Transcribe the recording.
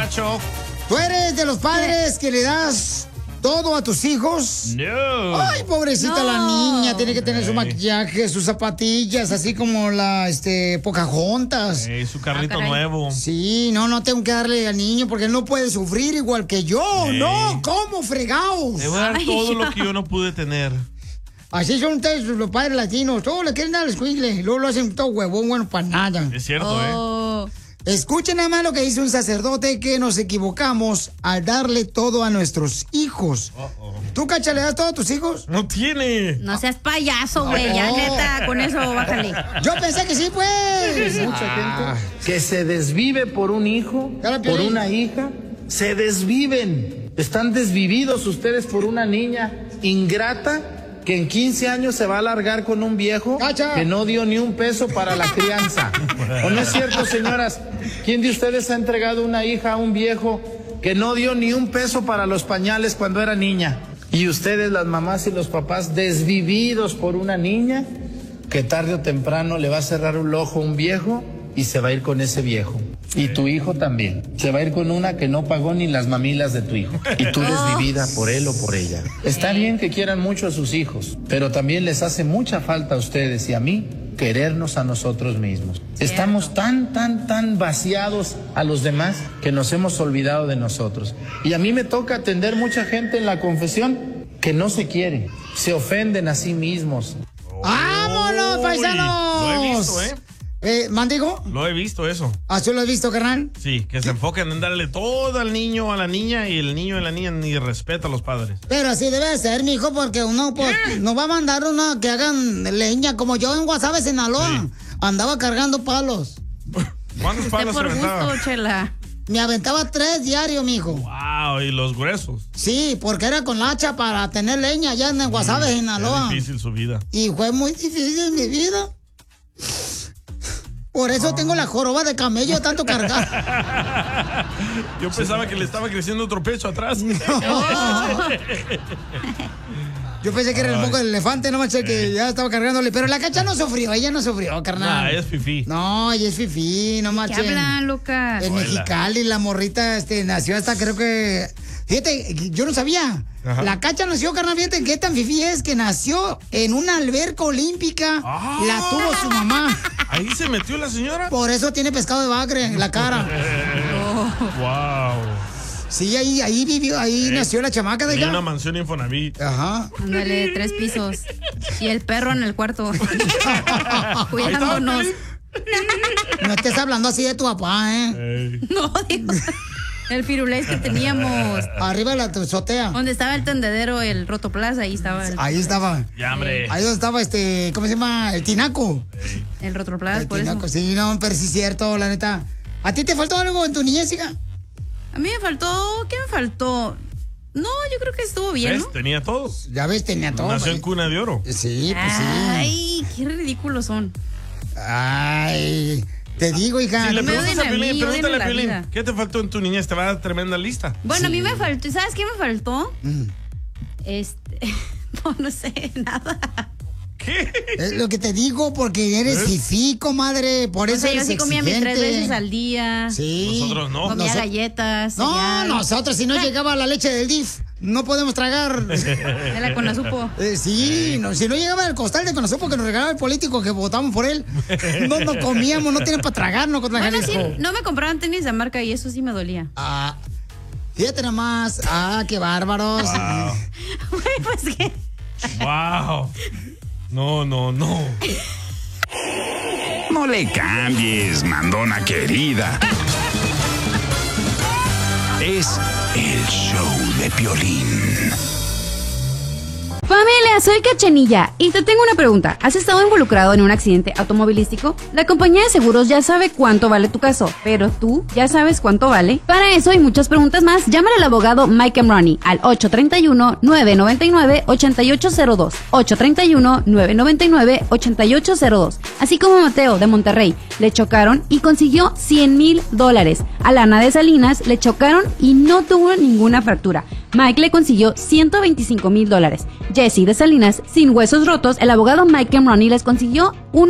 macho. ¿Tú eres de los padres que le das todo a tus hijos? No. Ay, pobrecita la niña, tiene que tener su maquillaje, sus zapatillas, así como la Pocahontas. Su carrito nuevo. Sí, no tengo que darle al niño porque él no puede sufrir igual que yo. No, ¿cómo fregados? Le voy a dar todo lo que yo no pude tener. Así son ustedes los padres latinos, todos le quieren dar al escuincle, luego lo hacen todo huevón, bueno, para nada. Es cierto, Escuchen nada más lo que dice un sacerdote, que nos equivocamos al darle todo a nuestros hijos. ¿Tú, Cacha, le das todo a tus hijos? No tiene. No seas payaso, güey, ya neta, con eso bájale. Yo pensé que sí, pues. Mucha gente que se desvive por un hijo, por una hija, se desviven. Están desvividos ustedes por una niña ingrata que en 15 años se va a largar con un viejo que no dio ni un peso para la crianza. ¿O no es cierto, señoras? ¿Quién de ustedes ha entregado una hija a un viejo que no dio ni un peso para los pañales cuando era niña? Y ustedes, las mamás y los papás, desvividos por una niña que tarde o temprano le va a cerrar un ojo a un viejo y se va a ir con ese viejo. Y tu hijo también. Se va a ir con una que no pagó ni las mamilas de tu hijo. Y tú desvivida por él o por ella. Está bien que quieran mucho a sus hijos, pero también les hace mucha falta a ustedes y a mí querernos a nosotros mismos. Estamos tan vaciados a los demás que nos hemos olvidado de nosotros. Y a mí me toca atender mucha gente en la confesión que no se quiere. Se ofenden a sí mismos. ¡Vámonos, paisanos! Lo he visto, ¿Mandigo? Lo he visto eso. ¿Así lo has visto, carnal? Sí, que se enfocan en darle todo al niño, a la niña, y el niño y la niña ni respeta a los padres. Pero así debe ser, mijo, porque uno pues, no va a mandar uno que hagan leña, como yo en Guasave, Sinaloa. Andaba cargando palos. ¿Cuántos palos se aventaba? Chela. Me aventaba 3 diarios, mijo. Wow, y los gruesos. Sí, porque era con la hacha para tener leña allá en Guasave, Sinaloa. Es difícil su vida. Y fue muy difícil mi vida. Por eso tengo la joroba de camello, tanto cargar. Yo pensaba que le estaba creciendo otro pecho atrás. No. Yo pensé que era el moco del elefante, no manches, que ya estaba cargándole. Pero la Cacha no sufrió, ella no sufrió, carnal. Nah, ella es fifí. No, ella es fifí, no manches. ¿Qué hablan, Lucas? En Mexicali, la morrita nació hasta, creo que... Fíjate, yo no sabía. Ajá. La Cacha nació, carnal, fíjate qué tan fifí es, que nació en una alberca olímpica. La tuvo su mamá. ¿Ahí se metió la señora? Por eso tiene pescado de bagre en la cara. Wow. Sí, ahí vivió, ahí nació la chamaca de allá. allá. Una mansión Infonavit. Ajá. Ándale, 3 pisos. Y el perro en el cuarto. Cuidándonos. No estés hablando así de tu papá, ¿eh? No, digo. El firulés que teníamos. Arriba de la azotea. Donde estaba el tendedero, el Rotoplas, ahí estaba. Ahí estaba. Ya, hombre. Ahí donde estaba ¿cómo se llama? El tinaco. El Rotoplas, el por tinaco, eso. sí, no, pero sí es cierto, la neta. ¿A ti te faltó algo en tu niñez, hija? A mí me faltó, ¿qué me faltó? No, yo creo que estuvo bien, ¿no? Tenía todo. Ya ves, tenía todo. Nació en cuna de oro. Sí, pues sí. Ay, qué ridículos son. Ay, te digo, hija. Si le me preguntas a odien a Piolín, mí, pregúntale odien a la Piolín, vida. ¿qué te faltó en tu niñez? Te va a dar tremenda lista. Bueno, a mí me faltó, ¿sabes qué me faltó? No sé, nada. ¿Qué? Es lo que te digo, porque eres fifí, comadre. Por eso O sea, yo eres sí comía mis 3 exigente. veces al día. Sí. Nosotros no. Comía galletas. No, cereal. nosotros, si no llegaba la leche del DIF, no podemos tragar. De la Conazupo. Sí, no, si no llegaba el costal de Conazupo que nos regalaba el político que votamos por él, no comíamos, no tienen para tragarnos contra Bueno, sí, Jalisco. no me compraban tenis de marca y eso sí me dolía. Ah, fíjate nomás. Ah, qué bárbaros. Wow. Güey, pues qué. Wow. No. No le cambies, mandona querida. Es el show de Piolín. Familia, soy Cachanilla y te tengo una pregunta. ¿Has estado involucrado en un accidente automovilístico? La compañía de seguros ya sabe cuánto vale tu caso, pero ¿tú ya sabes cuánto vale? Para eso y muchas preguntas más, llámale al abogado Mike Emrani al 831-999-8802. 831-999-8802. Así como Mateo de Monterrey, le chocaron y consiguió $100,000. A Lana de Salinas le chocaron y no tuvo ninguna fractura. Mike le consiguió $125,000. Jesse de Salinas, sin huesos rotos, el abogado Mike Emrani les consiguió